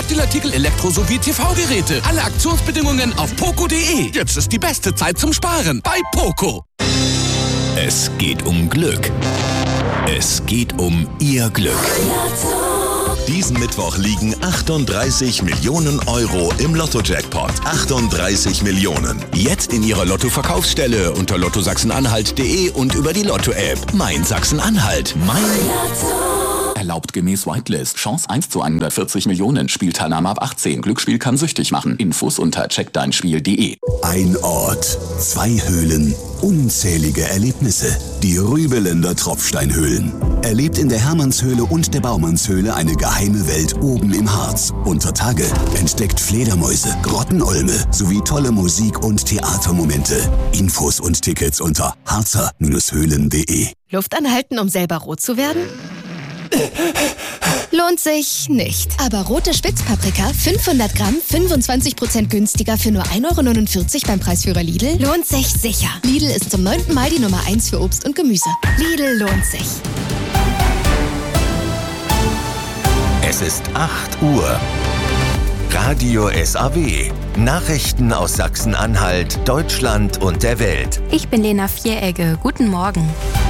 Sportartikel, Elektro- sowie TV-Geräte. Alle Aktionsbedingungen auf poco.de. Jetzt ist die beste Zeit zum Sparen bei Poco. Es geht um Glück. Es geht um Ihr Glück. Diesen Mittwoch liegen 38 Millionen Euro im Lotto-Jackpot. 38 Millionen. Jetzt in Ihrer Lotto-Verkaufsstelle unter lottosachsen-anhalt.de und über die Lotto-App. Mein Sachsen-Anhalt. Mein Lotto. Erlaubt gemäß Whitelist. Chance 1 zu 140 Millionen. Spielteilnahme ab 18. Glücksspiel kann süchtig machen. Infos unter checkdeinspiel.de. Ein Ort, 2 Höhlen, unzählige Erlebnisse. Die Rübeländer Tropfsteinhöhlen. Erlebt in der Hermannshöhle und der Baumannshöhle eine geheime Welt oben im Harz. Unter Tage entdeckt Fledermäuse, Grottenolme sowie tolle Musik- und Theatermomente. Infos und Tickets unter harzer-höhlen.de. Luft anhalten, um selber rot zu werden? Lohnt sich nicht. Aber rote Spitzpaprika, 500 Gramm, 25% günstiger für nur 1,49 € beim Preisführer Lidl, lohnt sich sicher. Lidl ist zum 9. Mal die Nummer 1 für Obst und Gemüse. Lidl lohnt sich. Es ist 8 Uhr. Radio SAW. Nachrichten aus Sachsen-Anhalt, Deutschland und der Welt. Ich bin Lena Vieregge. Guten Morgen.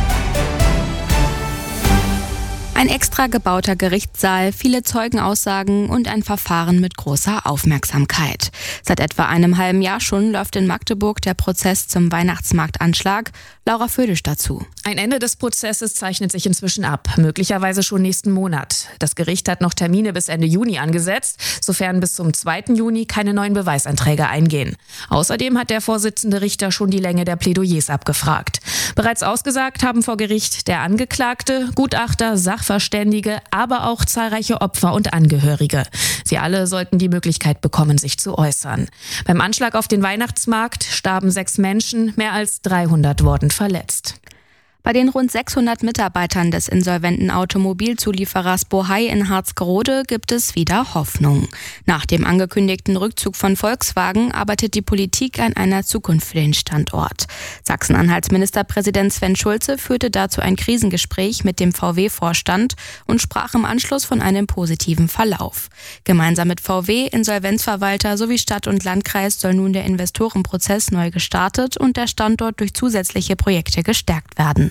Ein extra gebauter Gerichtssaal, viele Zeugenaussagen und ein Verfahren mit großer Aufmerksamkeit. Seit etwa einem halben Jahr schon läuft in Magdeburg der Prozess zum Weihnachtsmarktanschlag. Laura Födisch dazu. Ein Ende des Prozesses zeichnet sich inzwischen ab, möglicherweise schon nächsten Monat. Das Gericht hat noch Termine bis Ende Juni angesetzt, sofern bis zum 2. Juni keine neuen Beweisanträge eingehen. Außerdem hat der Vorsitzende Richter schon die Länge der Plädoyers abgefragt. Bereits ausgesagt haben vor Gericht der Angeklagte, Gutachter, Sachverständige, aber auch zahlreiche Opfer und Angehörige. Sie alle sollten die Möglichkeit bekommen, sich zu äußern. Beim Anschlag auf den Weihnachtsmarkt starben 6 Menschen, mehr als 300 wurden verletzt. Bei den rund 600 Mitarbeitern des insolventen Automobilzulieferers Bohai in Harzgerode gibt es wieder Hoffnung. Nach dem angekündigten Rückzug von Volkswagen arbeitet die Politik an einer Zukunft für den Standort. Sachsen-Anhalts Ministerpräsident Sven Schulze führte dazu ein Krisengespräch mit dem VW-Vorstand und sprach im Anschluss von einem positiven Verlauf. Gemeinsam mit VW, Insolvenzverwalter sowie Stadt und Landkreis soll nun der Investorenprozess neu gestartet und der Standort durch zusätzliche Projekte gestärkt werden.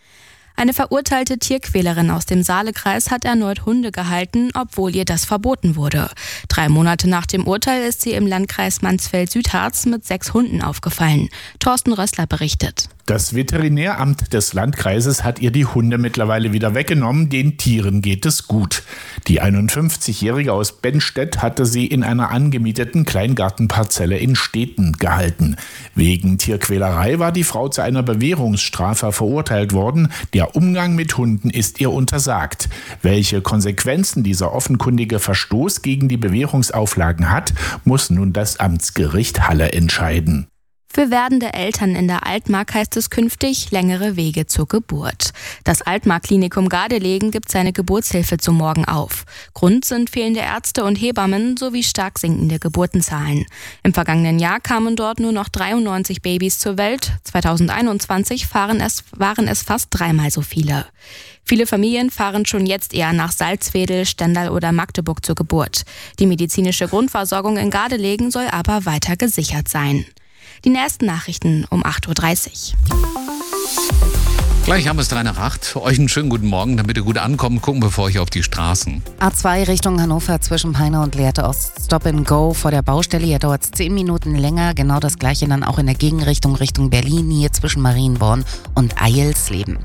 Eine verurteilte Tierquälerin aus dem Saalekreis hat erneut Hunde gehalten, obwohl ihr das verboten wurde. 3 Monate nach dem Urteil ist sie im Landkreis Mansfeld-Südharz mit 6 Hunden aufgefallen. Thorsten Rössler berichtet. Das Veterinäramt des Landkreises hat ihr die Hunde mittlerweile wieder weggenommen. Den Tieren geht es gut. Die 51-Jährige aus Bennstedt hatte sie in einer angemieteten Kleingartenparzelle in Steten gehalten. Wegen Tierquälerei war die Frau zu einer Bewährungsstrafe verurteilt worden. Der Umgang mit Hunden ist ihr untersagt. Welche Konsequenzen dieser offenkundige Verstoß gegen die Bewährungsauflagen hat, muss nun das Amtsgericht Halle entscheiden. Für werdende Eltern in der Altmark heißt es künftig längere Wege zur Geburt. Das Altmark-Klinikum Gardelegen gibt seine Geburtshilfe zum Morgen auf. Grund sind fehlende Ärzte und Hebammen sowie stark sinkende Geburtenzahlen. Im vergangenen Jahr kamen dort nur noch 93 Babys zur Welt. 2021 waren es fast 3-mal so viele. Viele Familien fahren schon jetzt eher nach Salzwedel, Stendal oder Magdeburg zur Geburt. Die medizinische Grundversorgung in Gardelegen soll aber weiter gesichert sein. Die nächsten Nachrichten um 8.30 Uhr. Gleich haben wir es 3 nach 8. Euch einen schönen guten Morgen, damit ihr gut ankommt. Gucken wir für euch auf die Straßen. A2 Richtung Hannover zwischen Peine und Lehrte Ost. Stop and Go vor der Baustelle. Hier dauert es 10 Minuten länger. Genau das gleiche dann auch in der Gegenrichtung Richtung Berlin. Hier zwischen Marienborn und Eilsleben.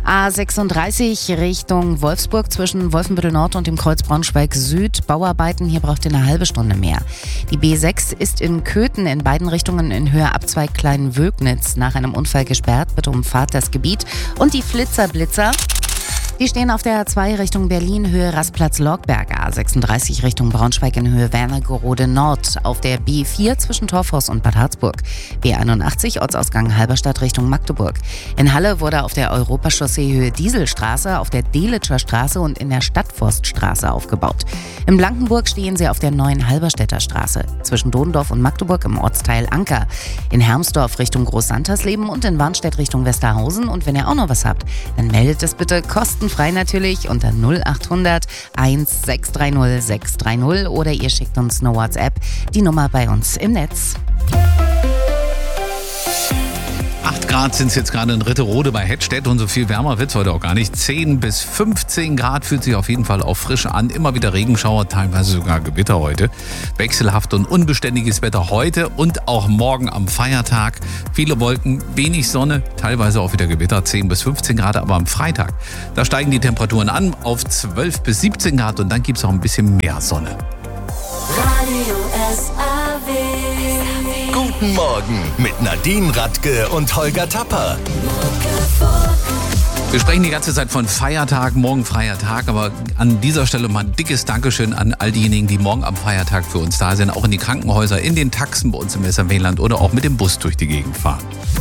A36 Richtung Wolfsburg zwischen Wolfenbüttel Nord und dem Kreuz Braunschweig Süd. Bauarbeiten, hier braucht ihr eine halbe Stunde mehr. Die B6 ist in Köthen in beiden Richtungen in Höhe Abzweig Klein-Wögnitz nach einem Unfall gesperrt. Bitte umfahrt das Gebiet. Und die Flitzer-Blitzer, die stehen auf der A2 Richtung Berlin, Höhe Rastplatz-Lorgberg, A36 Richtung Braunschweig in Höhe Wernigerode Nord, auf der B4 zwischen Torfhaus und Bad Harzburg, B81 Ortsausgang Halberstadt Richtung Magdeburg. In Halle wurde auf der Europachaussee Höhe Dieselstraße, auf der Delitscher Straße und in der Stadtforststraße aufgebaut. In Blankenburg stehen sie auf der neuen Halberstädter Straße, zwischen Dodendorf und Magdeburg im Ortsteil Anker, in Hermsdorf Richtung Großsantersleben und in Warnstedt Richtung Westerhausen. Und wenn ihr auch noch was habt, dann meldet es bitte kostenfrei telefonfrei natürlich unter 0800 1630 630 oder ihr schickt uns eine WhatsApp, die Nummer bei uns im Netz. 8 Grad sind es jetzt gerade in Ritterode bei Hettstedt und so viel wärmer wird es heute auch gar nicht. 10 bis 15 Grad fühlt sich auf jeden Fall auch frisch an. Immer wieder Regenschauer, teilweise sogar Gewitter heute. Wechselhaft und unbeständiges Wetter heute und auch morgen am Feiertag. Viele Wolken, wenig Sonne, teilweise auch wieder Gewitter. 10 bis 15 Grad, aber am Freitag, da steigen die Temperaturen an auf 12 bis 17 Grad und dann gibt es auch ein bisschen mehr Sonne. Radio SAW. Guten Morgen mit Nadine Radke und Holger Tapper. Wir sprechen die ganze Zeit von Feiertag, morgen freier Tag, aber an dieser Stelle mal ein dickes Dankeschön an all diejenigen, die morgen am Feiertag für uns da sind, auch in die Krankenhäuser, in den Taxen bei uns im SRW-Land oder auch mit dem Bus durch die Gegend fahren.